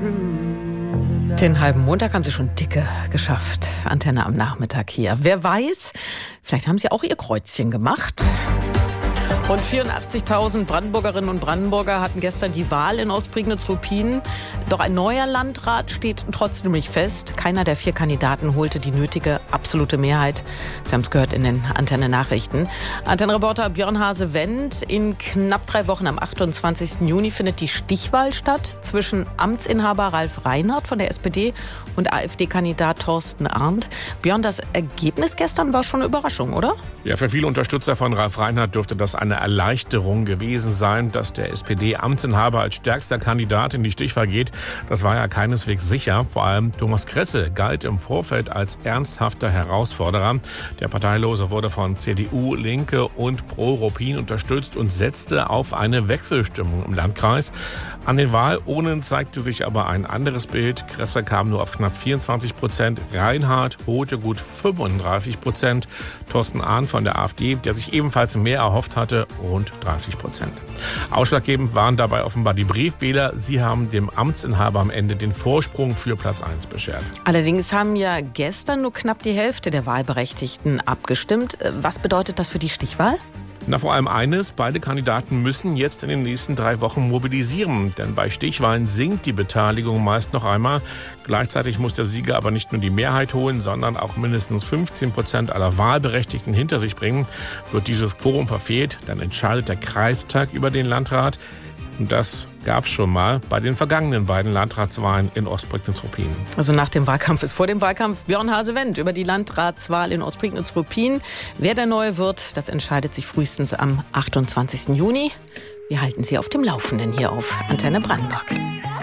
Den halben Montag haben Sie schon dicke geschafft. Antenne am Nachmittag hier. Wer weiß, vielleicht haben Sie auch Ihr Kreuzchen gemacht. Rund 84.000 Brandenburgerinnen und Brandenburger hatten gestern die Wahl in Ostprignitz-Ruppin. Doch ein neuer Landrat steht trotzdem nicht fest. Keiner der 4 Kandidaten holte die nötige absolute Mehrheit. Sie haben es gehört in den Antenne-Nachrichten. Antenne-Reporter Björn Hase-Wendt. In knapp 3 Wochen am 28. Juni findet die Stichwahl statt zwischen Amtsinhaber Ralf Reinhardt von der SPD und AfD-Kandidat Thorsten Arndt. Björn, das Ergebnis gestern war schon eine Überraschung, oder? Ja, für viele Unterstützer von Ralf Reinhardt dürfte das eine Erleichterung gewesen sein, dass der SPD-Amtsinhaber als stärkster Kandidat in die Stichwahl geht. Das war ja keineswegs sicher. Vor allem Thomas Kresse galt im Vorfeld als ernsthafter Herausforderer. Der Parteilose wurde von CDU, Linke und Pro-Ruppin unterstützt und setzte auf eine Wechselstimmung im Landkreis. An den Wahlurnen zeigte sich aber ein anderes Bild. Kresse kam nur auf knapp 24%. Reinhardt holte gut 35%. Thorsten Arndt von der AfD, der sich ebenfalls mehr erhofft hatte, rund 30%. Ausschlaggebend waren dabei offenbar die Briefwähler. Sie haben dem Amtsinhaber am Ende den Vorsprung für Platz 1 beschert. Allerdings haben ja gestern nur knapp die Hälfte der Wahlberechtigten abgestimmt. Was bedeutet das für die Stichwahl? Na, vor allem eines, beide Kandidaten müssen jetzt in den nächsten 3 Wochen mobilisieren. Denn bei Stichwahlen sinkt die Beteiligung meist noch einmal. Gleichzeitig muss der Sieger aber nicht nur die Mehrheit holen, sondern auch mindestens 15% aller Wahlberechtigten hinter sich bringen. Wird dieses Quorum verfehlt, dann entscheidet der Kreistag über den Landrat. Und das gab es schon mal bei den vergangenen beiden Landratswahlen in Ostprignitz-Ruppin. Also nach dem Wahlkampf ist vor dem Wahlkampf. Björn Hase-Wendt über die Landratswahl in Ostprignitz-Ruppin. Wer der Neue wird, das entscheidet sich frühestens am 28. Juni. Wir halten Sie auf dem Laufenden hier auf Antenne Brandenburg.